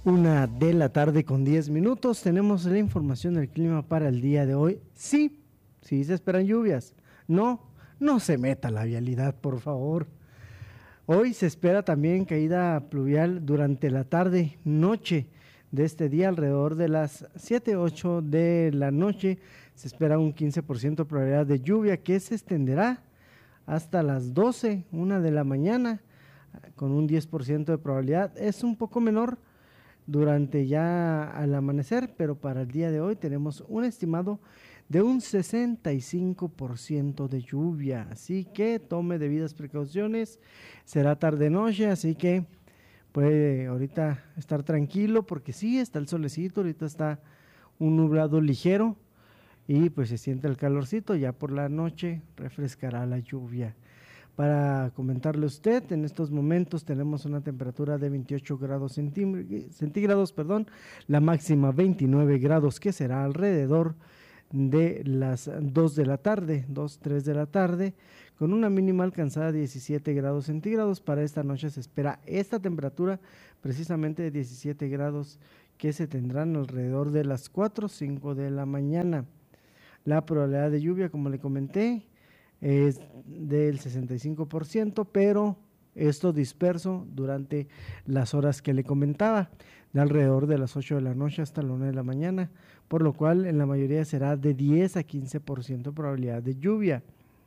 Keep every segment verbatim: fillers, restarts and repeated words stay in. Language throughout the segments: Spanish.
Una de la tarde con diez minutos, tenemos la información del clima para el día de hoy. Sí, sí se esperan lluvias. No, no se meta la vialidad, por favor. Hoy se espera también caída pluvial durante la tarde, noche de este día, alrededor de las siete, ocho de la noche. Se espera un quince por ciento de probabilidad de lluvia que se extenderá hasta las doce, una de la mañana, con un diez por ciento de probabilidad. Es un poco menor durante ya al amanecer, pero para el día de hoy tenemos un estimado de un sesenta y cinco por ciento de lluvia, así que tome debidas precauciones. Será tarde noche, así que puede ahorita estar tranquilo porque sí, está el solecito, ahorita está un nublado ligero y pues se siente el calorcito, ya por la noche refrescará la lluvia. Para comentarle a usted, en estos momentos tenemos una temperatura de veintiocho grados centígrados, perdón, la máxima veintinueve grados, que será alrededor de las dos de la tarde, dos, tres de la tarde, con una mínima alcanzada de diecisiete grados centígrados. Para esta noche se espera esta temperatura precisamente de diecisiete grados, que se tendrán alrededor de las cuatro o cinco de la mañana. La probabilidad de lluvia, como le comenté, es del sesenta y cinco por ciento, pero esto disperso durante las horas que le comentaba, de alrededor de las ocho de la noche hasta la una de la mañana, por lo cual en la mayoría será de diez a quince por ciento de probabilidad de lluvia.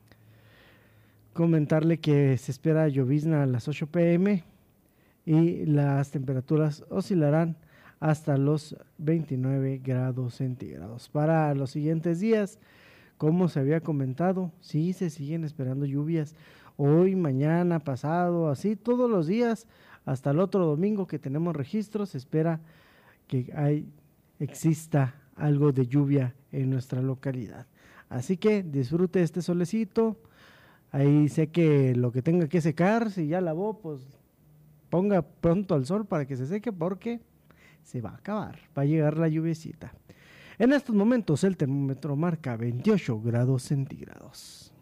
Comentarle que se espera llovizna a las ocho pe eme y las temperaturas oscilarán hasta los veintinueve grados centígrados. Para los siguientes días, como se había comentado, sí se siguen esperando lluvias, hoy, mañana, pasado, así todos los días, hasta el otro domingo que tenemos registros, se espera que hay, exista algo de lluvia en nuestra localidad. Así que disfrute este solecito, ahí sé que lo que tenga que secar, si ya lavó, pues ponga pronto al sol para que se seque porque se va a acabar, va a llegar la lluviecita. En estos momentos el termómetro marca veintiocho grados centígrados.